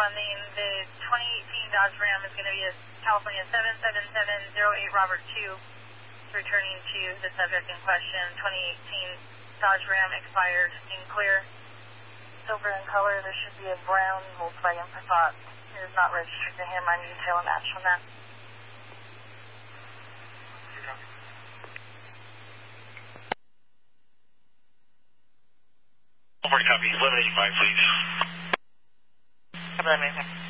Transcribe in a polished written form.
responding. The 2018 Dodge Ram is going to be a California 77708 Robert 2, returning to the subject in question. 2018 Dodge Ram expired in clear. Silver in color. There should be a brown Volkswagen Passat. It is not registered to him. I need to tail a match from that. Copy. 1185, please. Copy, 1185.